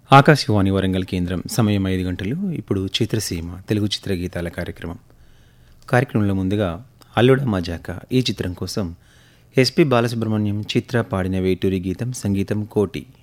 ఆకాశవాణి వరంగల్ కేంద్రం సమయం 5 గంటలు. ఇప్పుడు చిత్రసీమ తెలుగు చిత్రగీతాల కార్యక్రమంలో ముందుగా అల్లుడా మజాక ఈ చిత్రం కోసం ఎస్పి బాలసుబ్రహ్మణ్యం చిత్ర పాడిన వేటూరి గీతం సంగీతం కోటి.